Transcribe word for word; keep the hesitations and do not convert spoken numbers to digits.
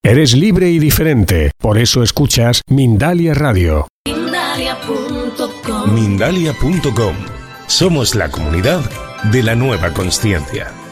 Eres libre y diferente, por eso escuchas Mindalia Radio. Mindalia punto com. Mindalia punto com. Somos la comunidad de la nueva consciencia.